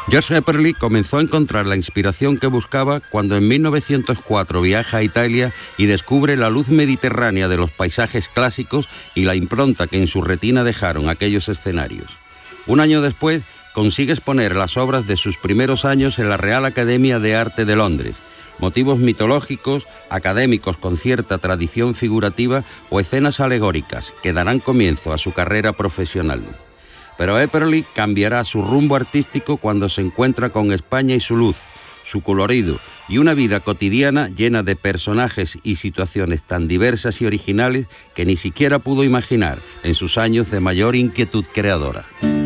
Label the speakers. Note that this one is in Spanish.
Speaker 1: George Epperly comenzó a encontrar la inspiración que buscaba cuando en 1904 viaja a Italia y descubre la luz mediterránea de los paisajes clásicos y la impronta que en su retina dejaron aquellos escenarios. Un año después consigue exponer las obras de sus primeros años en la Real Academia de Arte de Londres, motivos mitológicos, académicos con cierta tradición figurativa o escenas alegóricas que darán comienzo a su carrera profesional. Pero Epperly cambiará su rumbo artístico cuando se encuentra con España y su luz, su colorido y una vida cotidiana llena de personajes y situaciones tan diversas y originales que ni siquiera pudo imaginar en sus años de mayor inquietud creadora.